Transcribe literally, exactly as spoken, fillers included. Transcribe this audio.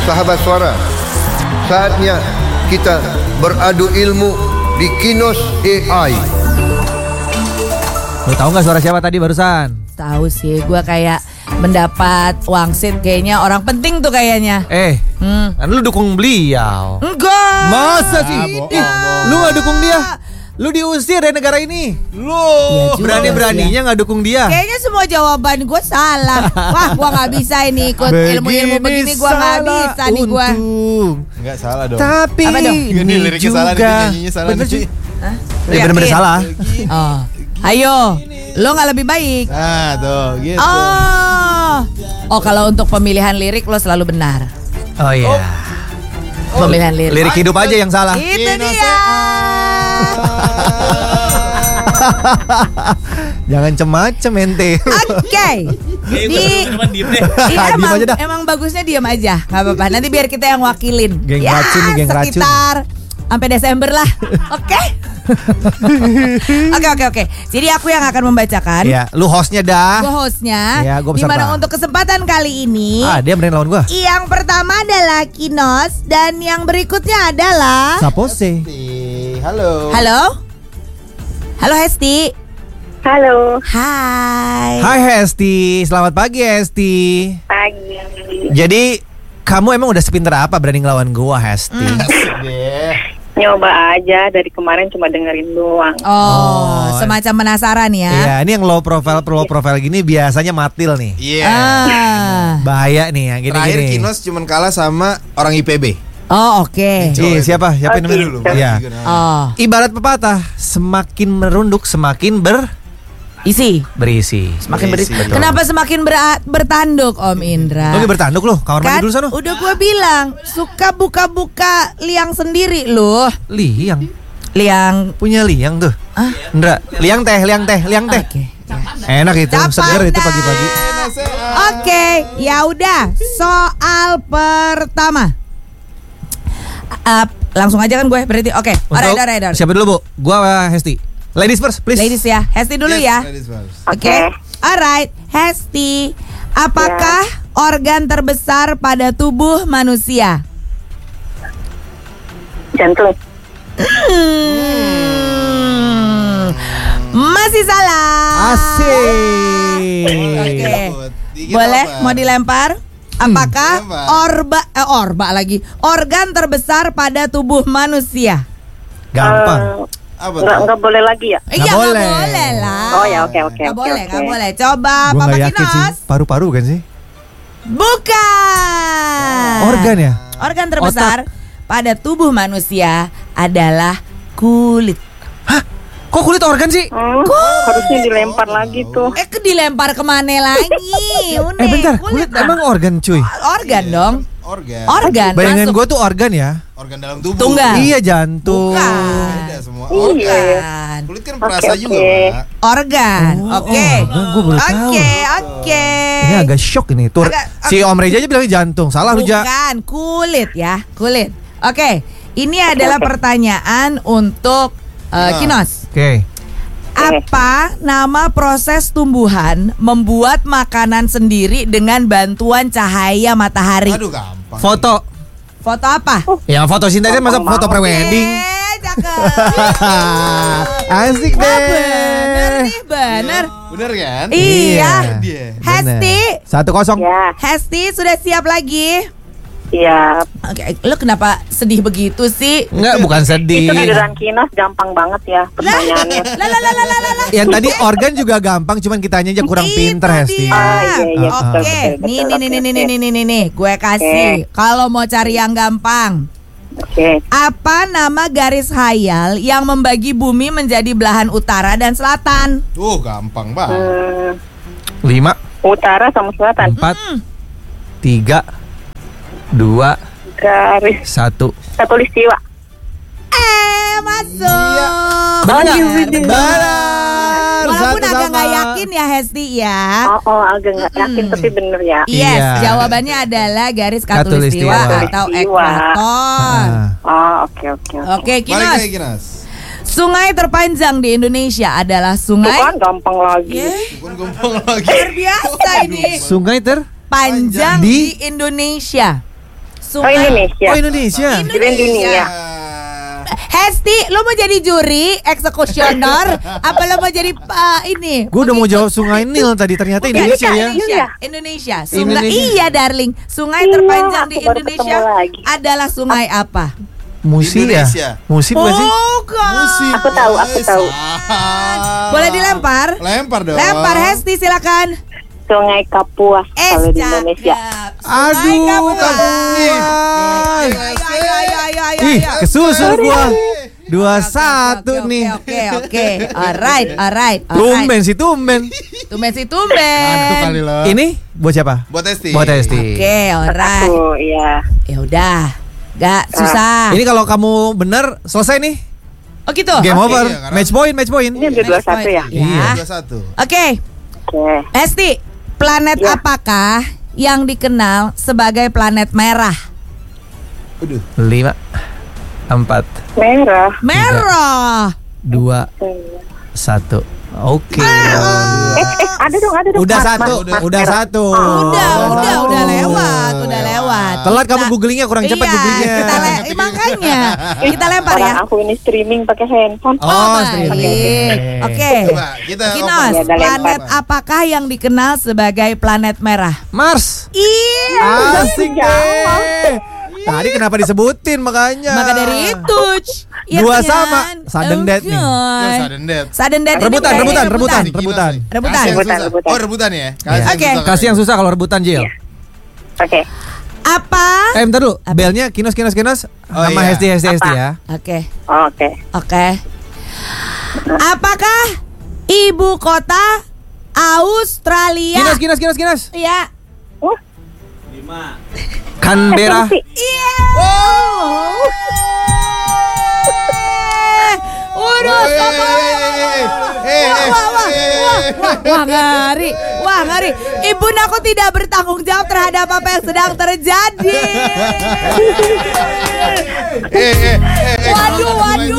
sahabat suara, saatnya kita beradu ilmu di Kinos A I. Lo tahu nggak suara siapa tadi barusan? Tahu sih, gue kayak mendapat wangsit kayaknya orang penting tuh kayaknya. Eh, Hmm. kan lu dukung beliau. Enggak. Masa sih? Ah, bohong, Ih, bohong. lu nggak dukung dia? Lu diusir dari negara ini. Lu Iya juga berani-beraninya nggak dukung dia. Kayaknya semua jawaban gue salah. Wah, gue nggak bisa ini ikut ilmu-ilmu begini. Gue nggak bisa nih gue. Untung. Enggak salah dong. Tapi Apa dong? Ini ini liriknya juga salah, ini nyanyinya salah. bener nih. sih. Hah? Lu Ya, bener-bener yakin? salah. Oh. Ayo, lo nggak lebih baik. Nah, tuh gitu. Oh, oh kalau untuk pemilihan lirik lo selalu benar. Oh iya. Pemilihan lirik. Lirik hidup aja yang salah. Itu Kinos dia. Jangan cem-macem ente. Oke. Di Iya, Diem emang, aja dah. emang bagusnya diam aja, nggak apa-apa. Nanti biar kita yang wakilin. Geng ya, racun nih, geng racun. sekitar sampai Desember lah. Oke. Oke oke oke. Jadi aku yang akan membacakan. Iya, lu hostnya dah. Gue hostnya. Iya, gua peserta. Dimana untuk kesempatan kali ini, Ah, dia berani lawan gua. yang pertama adalah Kinos dan yang berikutnya adalah. Sapose. Halo. Halo. Halo Hesti. Halo, Hai. Hai Hesti, selamat pagi Hesti. pagi. Jadi kamu emang udah sepinter apa berani ngelawan gua Hesti? Deh. Nyoba aja, dari kemarin cuma dengerin doang. Oh, Oh. semacam penasaran ya. Iya, ini yang low profile, low profile gini biasanya matil nih. Iya. Ah. Bahaya nih yang Terakhir gini-gini. Kinos cuman kalah sama orang I P B. Oh, oke. Iya, siapa? Siapa Oh, namanya gitu. dulu? Iya. Oh, Ibarat pepatah, semakin merunduk semakin ber isi. berisi. Semakin Berisi, berisi. betul. Kenapa semakin ber- bertanduk Om Indra? Lu bertanduk loh, kamar mandi Kan dulu sana. udah gue bilang suka buka-buka liang sendiri loh. Liang. Liang. Punya liang tuh. Ah? Indra, liang teh, liang teh, liang teh. Oke. Enak itu, Capai seger itu dah. pagi-pagi. Oke, ya udah. Soal pertama. Uh, langsung aja kan gue berarti. Oke. Alright, Untuk- alright, alright. Siapa dulu, Bu? Gua uh, Hesti. Ladies first, please. Ladies ya. Hesti dulu ya. Oke. Oke. Alright, Hesti. Apakah organ terbesar pada tubuh manusia? Jantung. Hmm. Masih salah. Asik. Oke. Boleh mau dilempar? Apakah Lempar. orba eh, orba lagi organ terbesar pada tubuh manusia? Gampang. Apa Enggak tuh? enggak boleh lagi ya? Iya, nggak boleh. boleh lah. Oh, ya, oke, oke, Nggak oke, boleh, oke. nggak boleh. Coba Gua Papa nggak yakin sih. Kinos. Paru-paru kan sih? Bukan. Organ ya? Organ terbesar pada tubuh manusia adalah kulit. Kok kulit organ sih? Hmm, harusnya dilempar lagi tuh. Eh, ke dilempar kemana lagi? Unik. Eh bentar, kulit ah. emang organ cuy. Organ dong. Organ. Organ. Bayangan masuk. gue tuh organ ya. Organ dalam tubuh. Tunggal. Iya jantung. Bukan. Beda semua. Iya. Bukan. Kulit kan Oke, perasa oke. juga, Pak. Organ. Oh, Oke. organ, gua baru tahu. Oke, oke. Ini agak shock ini. Tuh Agak- si Om Reja aja bilangnya jantung. Salah lu Ja. Bukan, kulit ya, kulit. Oke, ini adalah pertanyaan untuk uh, Nah. Kinos. Oke. Apa nama proses tumbuhan membuat makanan sendiri dengan bantuan cahaya matahari? Aduh, gampang. Foto. Foto apa? Ya fotosintesis masa foto prewedding. Eh, cakep. Asik Wah, deh. bener nih, bener. Bener kan? Iya. Dia. Hesti, Satu kosong. Ya, Hesti sudah siap lagi? iya. Oke, lo kenapa sedih begitu sih? Enggak, bukan sedih. Itu giliran Kinos gampang banget ya pertanyaannya. Lah lah lah lah lah lah. Yang tadi organ juga gampang, cuman kitanya aja kurang Itu pinter Hesti. dia. Ah, iya, iya, Oke, betul, betul, nih betul, nih nih oke, nih nih oke. nih nih nih nih, gue kasih. Kalau mau cari yang gampang, Oke. apa nama garis hayal yang membagi bumi menjadi belahan utara dan selatan? Tuh, gampang banget. Hmm, Lima, utara sama selatan. empat, tiga, dua, Garis satu. Katulistiwa. Eh, masuk. Benar, Benar. benar. Walaupun Satu agak sama. nggak yakin ya Hesti ya. Oh, oh agak nggak yakin tapi bener ya. Yes, Iya. jawabannya adalah garis Katulistiwa. katulistiwa atau Katulistiwa. ekuator. Ah. Oh, oke oke. oke. Oke, Balik Kinos. lagi, Kinos. Sungai terpanjang di Indonesia adalah Tuh sungai kan gampang lagi. Yeah, Bukan gampang lagi. luar biasa ini. Sungai ter Panjang Di- di Indonesia. Oh, Indonesia. Oh Indonesia. Kirain dunia. Hesti, lo mau jadi juri, eksekusioner, apa lo mau jadi uh, ini? Gue udah mau jawab Sungai Nil tadi, ternyata Bukan, Indonesia ya. Indonesia, Indonesia. Sungai, Indonesia. iya darling. Sungai Iya, terpanjang di aku baru Indonesia ketemu lagi. adalah sungai apa? Musi ya? Indonesia. Musi bukan sih? Bukan. Musik. Aku tahu, aku tahu. Boleh dilempar? Lempar dong. Lempar Hesti silakan. Sungai Kapuas Eh, kalau di Indonesia. cakep. Aduh, Sungai Kapuas. Kapuas. Ayo, ayo, ayo, ayo, ayo, Ih, ayo. kesusul gua. Dua Oke, satu oke, nih. Oke, oke. Alright, alright. alright. Tumben sih, tumben. Tumben sih Satu tumben. kali loh. Ini buat siapa? Buat Esti. Buat Esti. Oke, alright. Aku, iya. Ya udah. Gak susah. Ini kalau kamu bener selesai nih. Oh gitu. Game Oke. over. iya, karena- Match point, match point. Ini udah dua satu ya? Iya. Ya. Dua satu. Oke, Oke. Hesti, planet Ya. apakah yang dikenal sebagai planet merah? Aduh. Lima, empat, Merah. Merah. dua, satu. Oke. Eh, eh, ada dong, ada dong. Udah Mas, satu, mas, mas, udah merah. satu. Udah, Oh. udah, udah lewat, udah lewat. Telat kamu Kita- googlingnya, kurang cepat iya, googlingnya. Kita le- eh, makanya kita lempar Orang ya. aku ini streaming pakai handphone. Oh, baik. streaming. Oke. Coba kita Kinos, Ya, udah planet lempar. apakah yang dikenal sebagai planet merah? Mars. Iya. Asik deh. Tadi kenapa disebutin makanya? Maka dari itu, ya Dua kan? sama. Sudden death nih. Oke. Sudden death. Sudden death ini Rebutan, berarti rebutan, rebutan, Kinos rebutan. nih. Rebutan. Kasih yang Rebutan, susah. rebutan. Oh, rebutan ya. Iya. Kasih yang Oke. susah. Kasih yang susah kalau rebutan, Jil. Iya. Oke. Apa? Eh, bentar dulu. Belnya kinos, kinos, kinos. Oh, Sama iya. Hesti, Hesti, Hesti ya. Oke, Oke. oke. Apakah ibu kota Australia? Kinos, kinos, kinos, kinos. Ya. Oh, Canberra. Helsinki. Iya. Waduh, Eh, sama. eh, eh, Wah, wah, wah, eh, wah, wah, wah, ngeri, wah ngeri. Ibu aku tidak bertanggung jawab terhadap apa yang sedang terjadi. Eh, eh, eh, eh, Waduh, kamu mulai waduh.